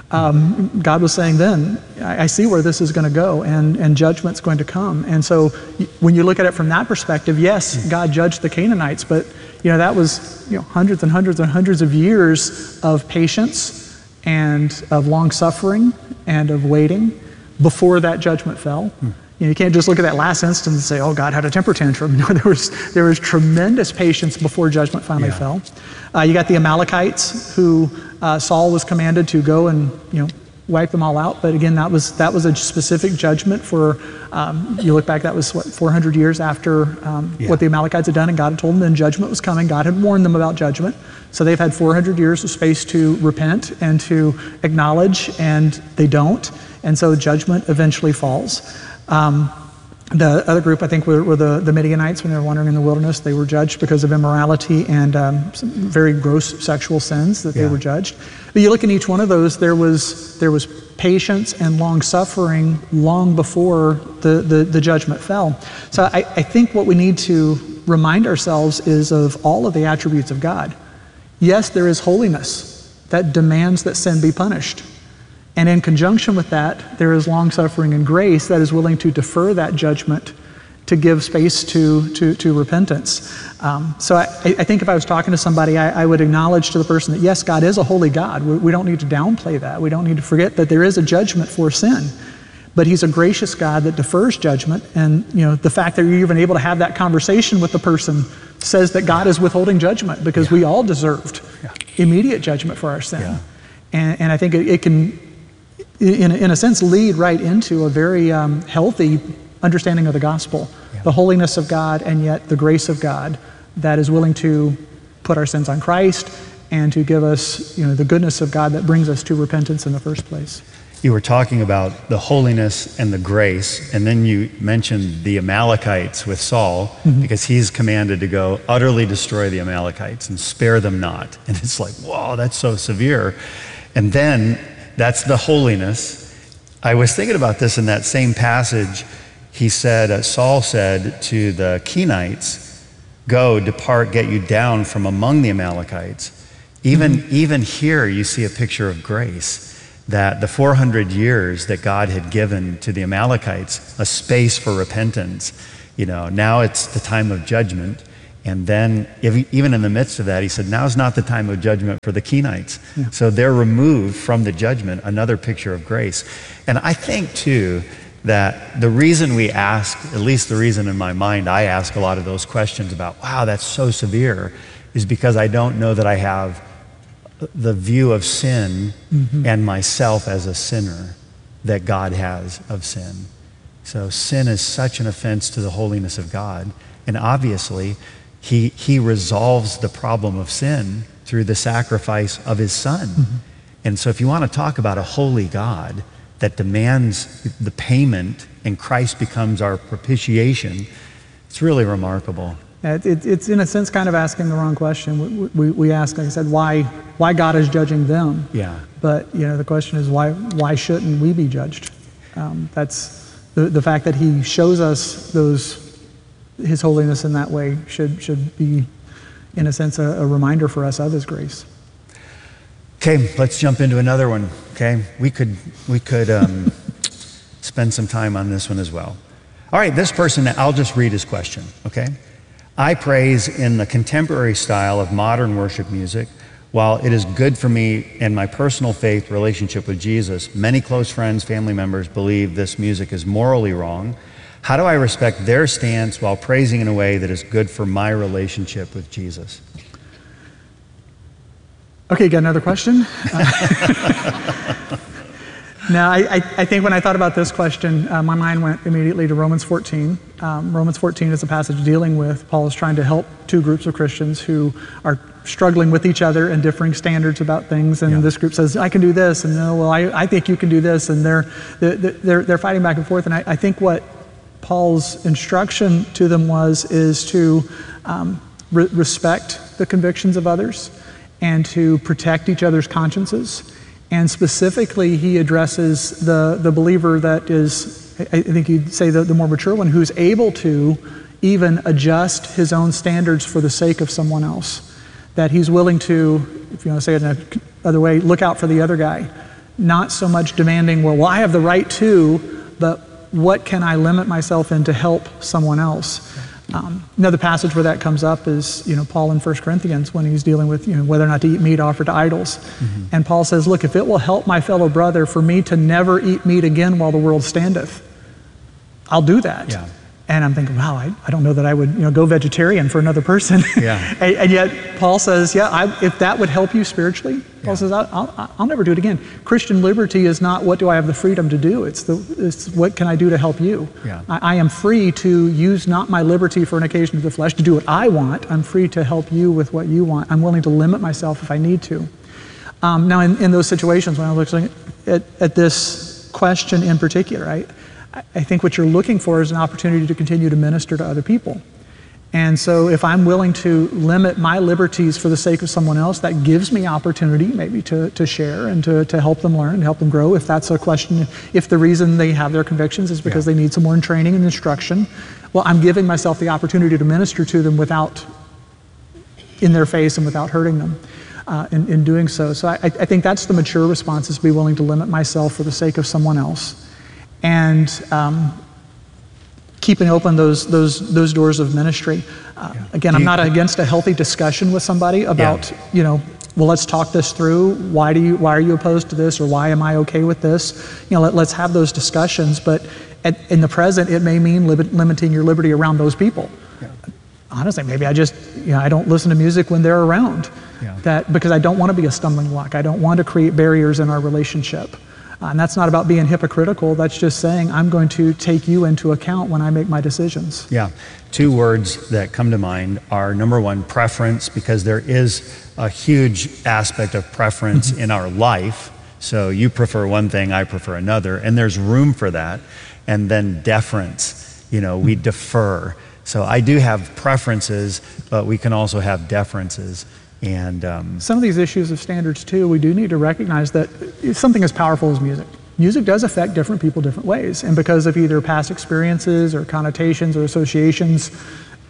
Um, God was saying then, I, I see where this is going to go, and, and judgment's going to come. And so when you look at it from that perspective, yes, God judged the Canaanites, but, you know, that was, you know, hundreds and hundreds and hundreds of years of patience and of long suffering and of waiting before that judgment fell. Hmm. You know, you can't just look at that last instance and say, oh, God had a temper tantrum. No, there was there was tremendous patience before judgment finally yeah. fell. Uh, you got the Amalekites, who uh, Saul was commanded to go and, you know, wipe them all out. But again, that was that was a specific judgment for. Um, you look back, that was what four hundred years after um, yeah. what the Amalekites had done, and God had told them then judgment was coming. God had warned them about judgment, so they've had four hundred years of space to repent and to acknowledge, and they don't, and so judgment eventually falls. Um, the other group, I think, were, were the, the Midianites. When they were wandering in the wilderness, they were judged because of immorality and um, some very gross sexual sins that yeah. they were judged. But you look at each one of those, there was there was patience and long suffering long before the, the, the judgment fell. So I, I think what we need to remind ourselves is of all of the attributes of God. Yes, there is holiness that demands that sin be punished. And in conjunction with that, there is long suffering and grace that is willing to defer that judgment to give space to, to, to repentance. Um, so I, I think if I was talking to somebody, I, I would acknowledge to the person that, yes, God is a holy God. We, we don't need to downplay that. We don't need to forget that there is a judgment for sin. But he's a gracious God that defers judgment. And, you know, the fact that you're even able to have that conversation with the person says that God is withholding judgment, because yeah. we all deserved yeah. immediate judgment for our sin. Yeah. And, and I think it, it can, in, in a sense, lead right into a very um, healthy understanding of the gospel, yeah. the holiness of God, and yet the grace of God that is willing to put our sins on Christ and to give us, you know, the goodness of God that brings us to repentance in the first place. You were talking about the holiness and the grace, and then you mentioned the Amalekites with Saul, mm-hmm. because he's commanded to go utterly destroy the Amalekites and spare them not. And it's like, whoa, that's so severe. And then that's the holiness. I was thinking about this in that same passage. He said, uh, Saul said to the Kenites, go, depart, get you down from among the Amalekites. Even, Mm-hmm. even here, you see a picture of grace, that the four hundred years that God had given to the Amalekites, a space for repentance, you know, now it's the time of judgment. And then if, even in the midst of that, he said, now's not the time of judgment for the Kenites. Yeah. So they're removed from the judgment, another picture of grace. And I think, too, that the reason we ask, at least the reason in my mind I ask a lot of those questions about, wow, that's so severe, is because I don't know that I have the view of sin mm-hmm. and myself as a sinner that God has of sin. So sin is such an offense to the holiness of God. And obviously, he, he resolves the problem of sin through the sacrifice of his son. Mm-hmm. And so if you want to talk about a holy God that demands the payment and Christ becomes our propitiation, it's really remarkable. It, it, it's in a sense kind of asking the wrong question. We, we, we ask, like I said, why, why God is judging them. Yeah. But you know, the question is why, why shouldn't we be judged? Um, that's the, the fact that he shows us those, his holiness in that way should, should be, in a sense, a, a reminder for us of his grace. Okay, let's jump into another one. Okay, we could, we could um, spend some time on this one as well. All right, this person, I'll just read his question, okay? I praise in the contemporary style of modern worship music. While it is good for me and my personal faith relationship with Jesus, many close friends, family members believe this music is morally wrong. How do I respect their stance while praising in a way that is good for my relationship with Jesus? Okay, got another question? Uh, now, I, I, I think when I thought about this question, uh, my mind went immediately to Romans fourteen. Um, Romans fourteen is a passage dealing with Paul is trying to help two groups of Christians who are struggling with each other and differing standards about things. And yeah. this group says, I can do this, and no, well, I, I think you can do this. And they're, they're, they're fighting back and forth. And I, I think what Paul's instruction to them was, is to um, re- respect the convictions of others and to protect each other's consciences. And specifically, he addresses the, the believer that is, I think you'd say the, the more mature one, who's able to even adjust his own standards for the sake of someone else. That he's willing to, if you want to say it in another way, look out for the other guy. Not so much demanding, well, well, I have the right to, but what can I limit myself in to help someone else? Um, another passage where that comes up is, you know, Paul in First Corinthians when he's dealing with, you know, whether or not to eat meat offered to idols. Mm-hmm. And Paul says, look, if it will help my fellow brother for me to never eat meat again while the world standeth, I'll do that. Yeah. And I'm thinking, wow, I, I don't know that I would, you know, go vegetarian for another person. Yeah. and, and yet Paul says, yeah, I, if that would help you spiritually, Paul yeah. says, I'll, I'll, I'll never do it again. Christian liberty is not what do I have the freedom to do. It's the it's what can I do to help you. Yeah. I, I am free to use not my liberty for an occasion of the flesh to do what I want. I'm free to help you with what you want. I'm willing to limit myself if I need to. Um, now, in, in those situations, when I was looking at, at this question in particular, right? I think what you're looking for is an opportunity to continue to minister to other people. And so if I'm willing to limit my liberties for the sake of someone else, that gives me opportunity maybe to, to share and to, to help them learn and help them grow. If that's a question, if the reason they have their convictions is because yeah. they need some more training and instruction, well, I'm giving myself the opportunity to minister to them without, in their face and without hurting them. Uh, in, in doing so. So I, I think that's the mature response, is to be willing to limit myself for the sake of someone else. And um, keeping open those those those doors of ministry. Uh, yeah. Again, I'm not against a healthy discussion with somebody about, yeah. you know, well, let's talk this through. Why do you why are you opposed to this, or why am I okay with this? You know, let, let's have those discussions. But at, in the present, it may mean li- limiting your liberty around those people. Yeah. Honestly, maybe I just you know I don't listen to music when they're around. Yeah. That because I don't want to be a stumbling block. I don't want to create barriers in our relationship. Uh, and that's not about being hypocritical. That's just saying I'm going to take you into account when I make my decisions. Yeah. Two words that come to mind are, number one, preference, because there is a huge aspect of preference in our life. So you prefer one thing, I prefer another, and there's room for that. And then deference, you know, we defer. So I do have preferences, but we can also have deferences. And um, some of these issues of standards too, we do need to recognize that something as powerful as music. Music does affect different people different ways. And because of either past experiences or connotations or associations,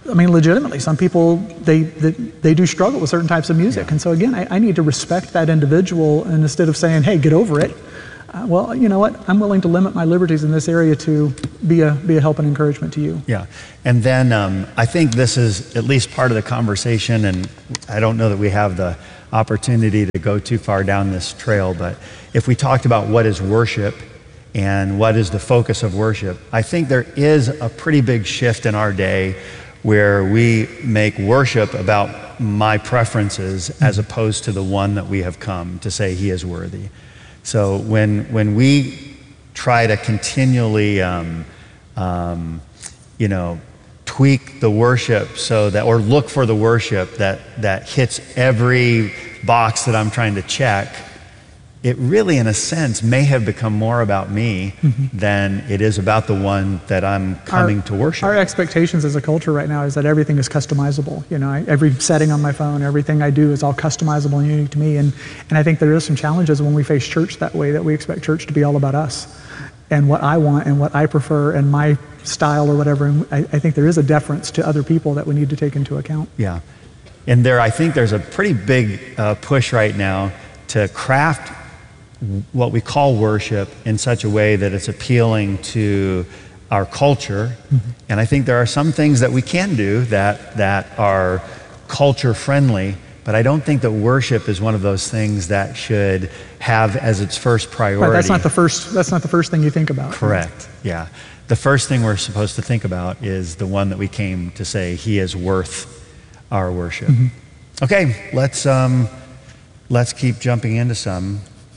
I mean, legitimately, some people, they they, they do struggle with certain types of music. Yeah. And so again, I, I need to respect that individual, and instead of saying, hey, get over it, uh, well, you know what, I'm willing to limit my liberties in this area to be a be a help and encouragement to you. Yeah, and then um, I think this is at least part of the conversation, and I don't know that we have the opportunity to go too far down this trail, but if we talked about what is worship and what is the focus of worship, I think there is a pretty big shift in our day where we make worship about my preferences as opposed to the one that we have come to say he is worthy. So when when we try to continually, um, um, you know, tweak the worship so that, or look for the worship that that hits every box that I'm trying to check, it really, in a sense, may have become more about me mm-hmm. than it is about the one that I'm coming our, to worship. Our expectations as a culture right now is that everything is customizable. You know, I, every setting on my phone, everything I do is all customizable and unique to me. And, and I think there is some challenges when we face church that way, that we expect church to be all about us and what I want and what I prefer and my style or whatever. And I, I think there is a deference to other people that we need to take into account. Yeah. And there, I think there's a pretty big uh, push right now to craft what we call worship in such a way that it's appealing to our culture. Mm-hmm. And I think there are some things that we can do that that are culture friendly, but I don't think that worship is one of those things that should have as its first priority. Right, that's not the first that's not the first thing you think about. Correct. Right? Yeah. The first thing we're supposed to think about is the one that we came to say he is worth our worship. Mm-hmm. Okay, let's um let's keep jumping into some.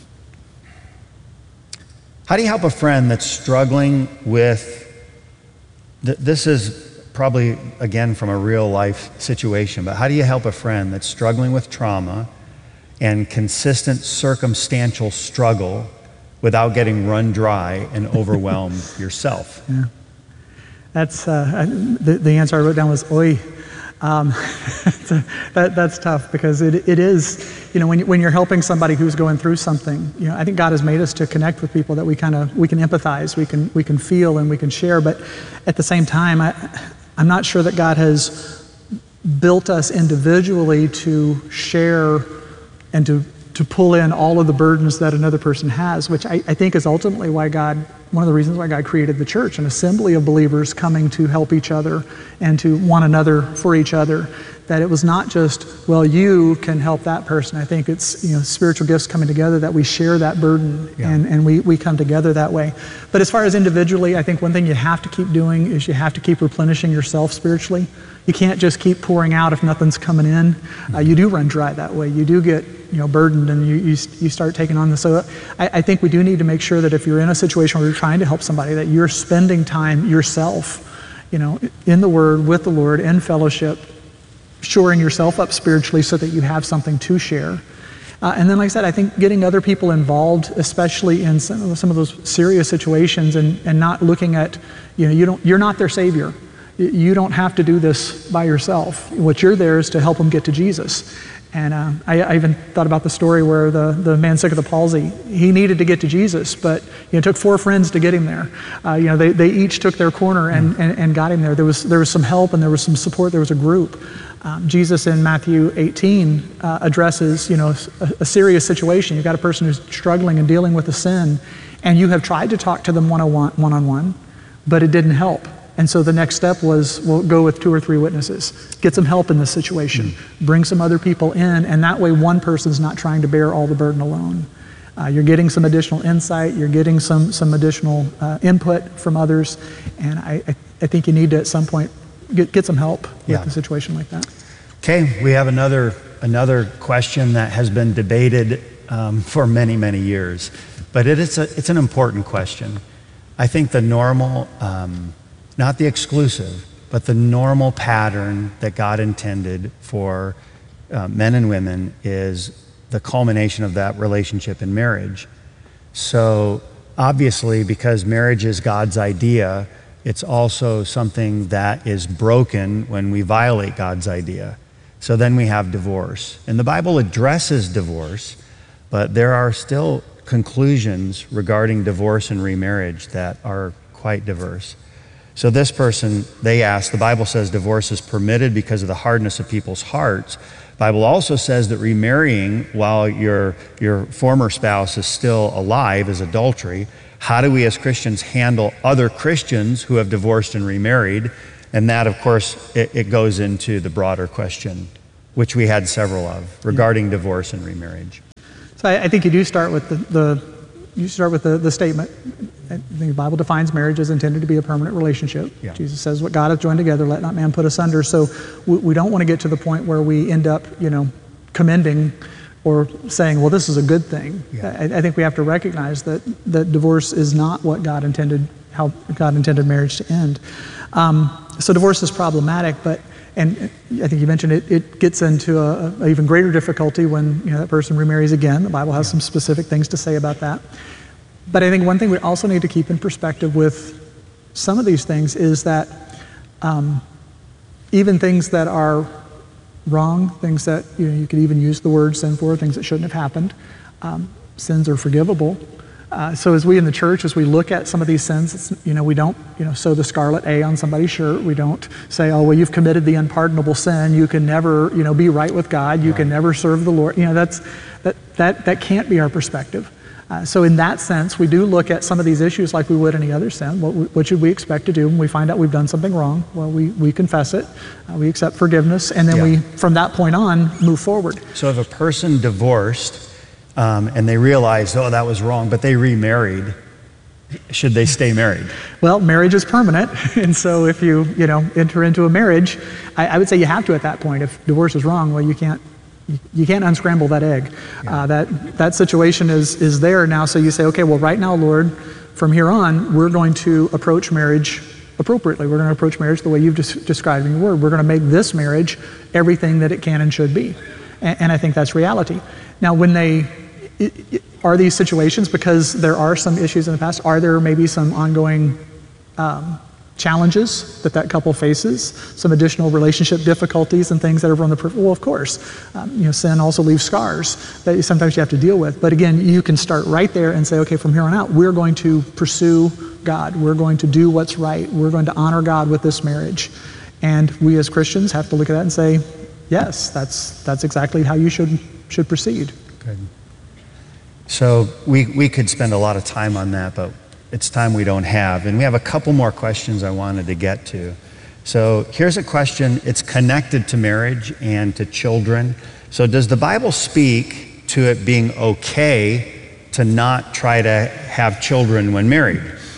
How do you help a friend that's struggling with, th- this is probably, again, from a real life situation, but how do you help a friend that's struggling with trauma and consistent circumstantial struggle without getting run dry and overwhelmed yourself? Yeah. That's, uh, the, the answer I wrote down was, oi. Um, that, that's tough because it, it is, you know, when, you, when you're helping somebody who's going through something, you know, I think God has made us to connect with people that we kind of, we can empathize, we can, we can feel and we can share, but at the same time, I, I'm not sure that God has built us individually to share and to, to pull in all of the burdens that another person has, which I, I think is ultimately why God, one of the reasons why God created the church, an assembly of believers coming to help each other and to one another for each other. That it was not just, well, you can help that person. I think it's, you know, spiritual gifts coming together, that we share that burden yeah. and, and we, we come together that way. But as far as individually, I think one thing you have to keep doing is you have to keep replenishing yourself spiritually. You can't just keep pouring out if nothing's coming in. Uh, you do run dry that way. You do get, you know, burdened and you, you, you start taking on this. So I, I think we do need to make sure that if you're in a situation where you're trying to help somebody, that you're spending time yourself, you know, in the Word, with the Lord, in fellowship, shoring yourself up spiritually so that you have something to share. Uh, and then, like I said, I think getting other people involved, especially in some of, some of those serious situations, and, and not looking at, you know, you don't, you're not their savior. You don't have to do this by yourself. What you're there is to help them get to Jesus. And uh, I, I even thought about the story where the, the man sick of the palsy, he needed to get to Jesus, but you know, it took four friends to get him there. Uh, you know, they, they each took their corner and, and, and got him there. There was, there was some help and there was some support. There was a group. Um, Jesus in Matthew eighteen uh, addresses, you know, a, a serious situation. You've got a person who's struggling and dealing with a sin, and you have tried to talk to them one-on-one, one-on-one, but it didn't help. And so the next step was, we'll go with two or three witnesses. Get some help in this situation. Mm. Bring some other people in, and that way one person's not trying to bear all the burden alone. Uh, you're getting some additional insight, you're getting some some additional uh, input from others, and I, I, I think you need to at some point get, get some help with yeah. a situation like that. Okay, we have another another question that has been debated um, for many, many years, but it is a, it's an important question. I think the normal, um, not the exclusive, but the normal pattern that God intended for uh, men and women is the culmination of that relationship in marriage. So obviously, because marriage is God's idea, it's also something that is broken when we violate God's idea. So then we have divorce. And the Bible addresses divorce, but there are still conclusions regarding divorce and remarriage that are quite diverse. So this person, they asked, the Bible says divorce is permitted because of the hardness of people's hearts. The Bible also says that remarrying while your, your former spouse is still alive is adultery. How do we as Christians handle other Christians who have divorced and remarried? And that, of course, it, it goes into the broader question, which we had several of, regarding divorce and remarriage. So I, I think you do start with the, the you start with the, the statement. I think the Bible defines marriage as intended to be a permanent relationship. Yeah. Jesus says, what God hath joined together, let not man put asunder. So we, we don't want to get to the point where we end up, you know, commending or saying, well, this is a good thing. Yeah. I, I think we have to recognize that, that divorce is not what God intended, how God intended marriage to end. Um, so divorce is problematic, but, and I think you mentioned it, it gets into a, a even greater difficulty when, you know, that person remarries again. The Bible has yeah. some specific things to say about that. But I think one thing we also need to keep in perspective with some of these things is that um, even things that are wrong, things that, you know, you could even use the word sin for, things that shouldn't have happened, um, sins are forgivable. Uh, so as we in the church, as we look at some of these sins, it's, you know, we don't, you know, sew the scarlet A on somebody's shirt. We don't say, oh, well, you've committed the unpardonable sin. You can never, you know, be right with God. You right. can never serve the Lord. You know, that's that that that can't be our perspective. Uh, so in that sense, we do look at some of these issues like we would any other sin. What, we, what should we expect to do when we find out we've done something wrong? Well, we, we confess it, uh, we accept forgiveness, and then yeah. we, from that point on, move forward. So if a person divorced um, and they realized, oh, that was wrong, but they remarried, should they stay married? Well, marriage is permanent, and so if you, you know, enter into a marriage, I, I would say you have to at that point. If divorce is wrong, well, you can't You can't unscramble that egg. Yeah. Uh, that that situation is is there now. So you say, okay, well, right now, Lord, from here on, we're going to approach marriage appropriately. We're going to approach marriage the way you've just described in your word. We're going to make this marriage everything that it can and should be. And, and I think that's reality. Now, when they it, it, are these situations, because there are some issues in the past, are there maybe some ongoing um, challenges that that couple faces, some additional relationship difficulties and things that are on the periphery? Well, of course, um, you know, sin also leaves scars that sometimes you have to deal with. But again, you can start right there and say, okay, from here on out, we're going to pursue God. We're going to do what's right. We're going to honor God with this marriage. And we as Christians have to look at that and say, yes, that's that's exactly how you should should proceed. Good. So we, we could spend a lot of time on that, but it's time we don't have. And we have a couple more questions I wanted to get to. So here's a question. It's connected to marriage and to children. So does the Bible speak to it being okay to not try to have children when married?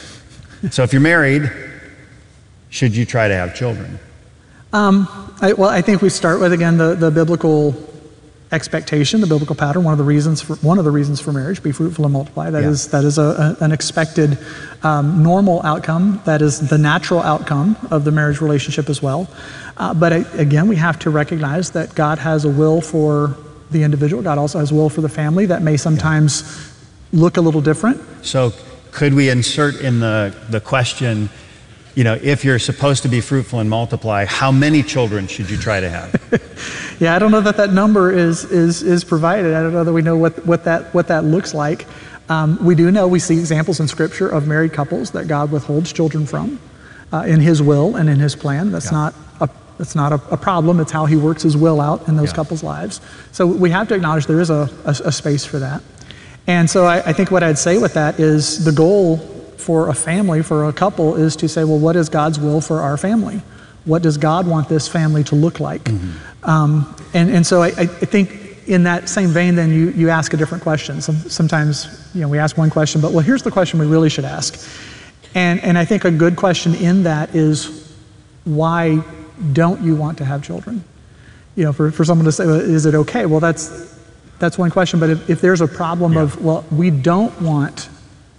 So if you're married, should you try to have children? Um, I, well, I think we start with, again, the, the biblical expectation, the biblical pattern. One of the reasons for one of the reasons for marriage: be fruitful and multiply. That yeah. is that is a, a, an expected um, normal outcome. That is the natural outcome of the marriage relationship as well. Uh, but I, again, we have to recognize that God has a will for the individual. God also has a will for the family that may sometimes yeah. look a little different. So, could we insert in the the question, you know, if you're supposed to be fruitful and multiply, how many children should you try to have? Yeah, I don't know that that number is is is provided. I don't know that we know what what that what that looks like. Um, we do know we see examples in Scripture of married couples that God withholds children from uh, in His will and in His plan. That's yeah. not a that's not a, a problem. It's how He works His will out in those yeah. couples' lives. So we have to acknowledge there is a, a, a space for that. And so I, I think what I'd say with that is the goal for a family, for a couple, is to say, well, what is God's will for our family? What does God want this family to look like? Mm-hmm. Um, and, and so I, I think in that same vein, then you, you ask a different question. Some, sometimes, you know, we ask one question, but well, here's the question we really should ask. And, and I think a good question in that is, why don't you want to have children? You know, for, for someone to say, well, is it okay? Well, that's, that's one question. But if, if there's a problem yeah. of, well, we don't want,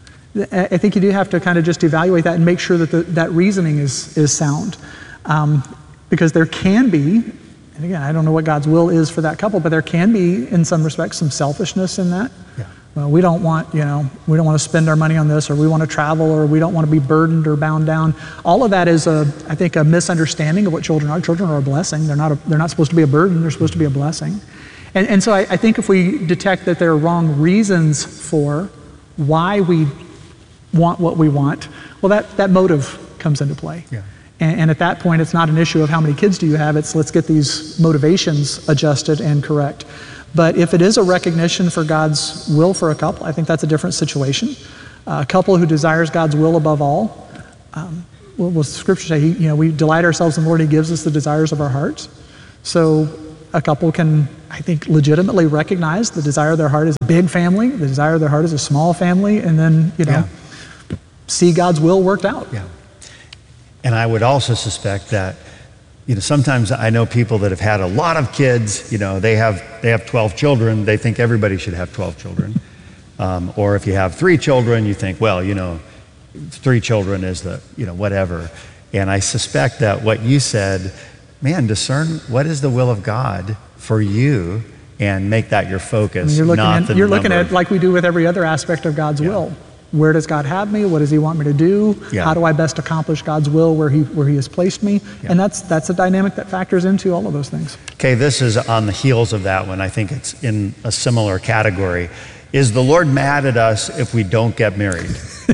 I think you do have to kind of just evaluate that and make sure that the, that reasoning is, is sound. Um, because there can be, and again, I don't know what God's will is for that couple, but there can be, in some respects, some selfishness in that. Yeah. Well, we don't want, you know, we don't want to spend our money on this, or we want to travel, or we don't want to be burdened or bound down. All of that is, a, I think, a misunderstanding of what children are. Children are a blessing. They're not, a, they're not supposed to be a burden. They're supposed to be a blessing. And, and so I, I think if we detect that there are wrong reasons for why we want what we want, well, that, that motive comes into play. Yeah. And, and at that point, it's not an issue of how many kids do you have, it's let's get these motivations adjusted and correct. But if it is a recognition for God's will for a couple, I think that's a different situation. Uh, a couple who desires God's will above all, um, well, well, Scripture say, he, you know, we delight ourselves in the Lord, He gives us the desires of our hearts. So a couple can, I think, legitimately recognize the desire of their heart is a big family, the desire of their heart is a small family, and then, you know, yeah. see God's will worked out. Yeah. And I would also suspect that, you know, sometimes I know people that have had a lot of kids, you know, they have they have twelve children, they think everybody should have twelve children. Um, or if you have three children, you think, well, you know, three children is the, you know, whatever. And I suspect that what you said, man, discern what is the will of God for you and make that your focus. I mean, you're looking, not at, the you're looking at of, like we do with every other aspect of God's yeah. will. Where does God have me? What does He want me to do? Yeah. How do I best accomplish God's will where He where He has placed me? Yeah. And that's that's a dynamic that factors into all of those things. Okay, this is on the heels of that one. I think it's in a similar category. Is the Lord mad at us if we don't get married?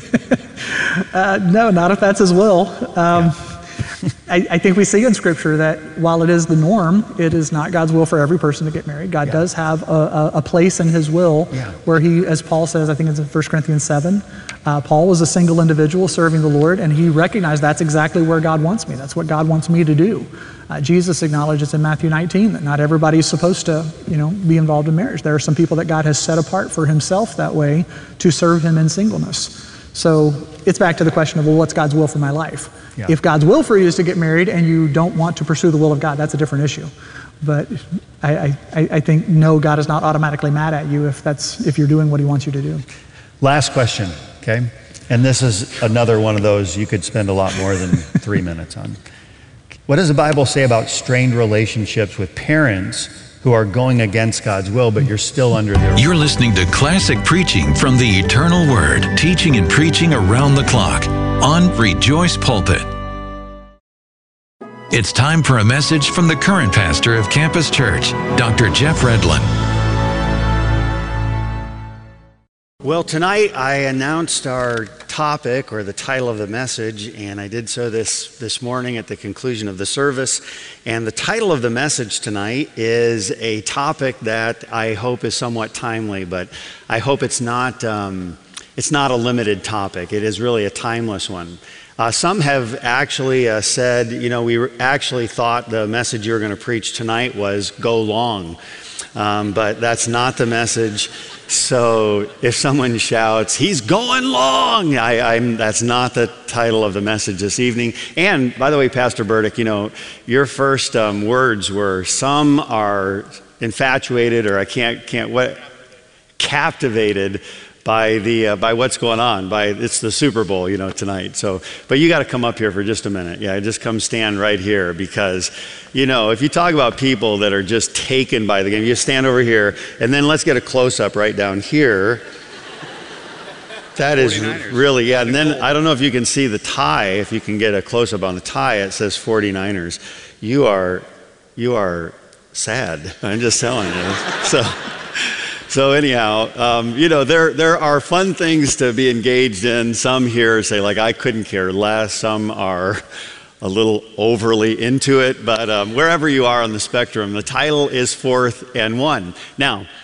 uh, no, not if that's His will. Um, Yeah. I, I think we see in Scripture that while it is the norm, it is not God's will for every person to get married. God Yeah. does have a, a, a place in His will Yeah. where He, as Paul says, I think it's in First Corinthians seven, uh, Paul was a single individual serving the Lord, and he recognized that's exactly where God wants me. That's what God wants me to do. Uh, Jesus acknowledges in Matthew nineteen that not everybody is supposed to, you know, be involved in marriage. There are some people that God has set apart for Himself that way to serve Him in singleness. So it's back to the question of, well, what's God's will for my life? Yeah. If God's will for you is to get married and you don't want to pursue the will of God, that's a different issue. But I, I, I think, no, God is not automatically mad at you if that's if you're doing what He wants you to do. Last question, okay? And this is another one of those you could spend a lot more than three minutes on. What does the Bible say about strained relationships with parents who are going against God's will, but you're still under their... You're listening to classic preaching from the Eternal Word, teaching and preaching around the clock on Rejoice Pulpit. It's time for a message from the current pastor of Campus Church, Doctor Jeff Redlin. Well, tonight I announced our topic or the title of the message, and I did so this, this morning at the conclusion of the service. And the title of the message tonight is a topic that I hope is somewhat timely, but I hope it's not, um, it's not a limited topic. It is really a timeless one. Uh, some have actually uh, said, you know, we actually thought the message you were going to preach tonight was go long, um, but that's not the message. So if someone shouts, he's going long, I, I'm, that's not the title of the message this evening. And by the way, Pastor Burdick, you know, your first um, words were, some are infatuated, or I can't, can't, what, captivated by the uh, by what's going on. By it's the Super Bowl, you know, tonight. So, but you got to come up here for just a minute. Yeah, just come stand right here, because, you know, if you talk about people that are just taken by the game, you stand over here, and then let's get a close up right down here. That is really, yeah. And then I don't know if you can see the tie. If you can get a close up on the tie, it says forty-niners. You are, you are sad. I'm just telling you. So. So anyhow, um, you know, there there are fun things to be engaged in. Some here say, like, I couldn't care less. Some are a little overly into it. But um, wherever you are on the spectrum, the title is Fourth and One. Now,